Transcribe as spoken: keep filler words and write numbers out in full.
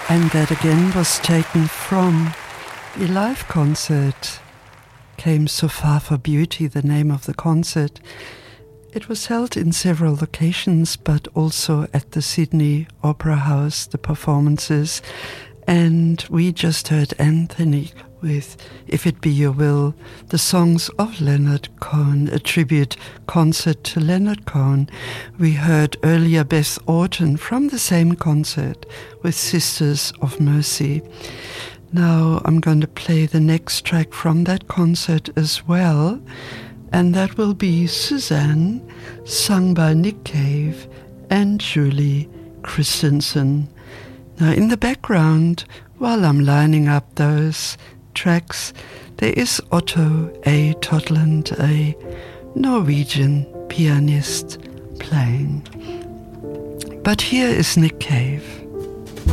And that again was taken from the live concert, Came So Far for Beauty, the name of the concert. It was held in several locations, but also at the Sydney Opera House, the performances. And we just heard Anthony with If It Be Your Will, the songs of Leonard Cohen, a tribute concert to Leonard Cohen. We heard earlier Beth Orton from the same concert with Sisters of Mercy. Now I'm going to play the next track from that concert as well, and that will be Suzanne, sung by Nick Cave and Julie Christensen. Now in the background, while I'm lining up those tracks, there is Otto A. Totland, a Norwegian pianist, playing. But here is Nick Cave.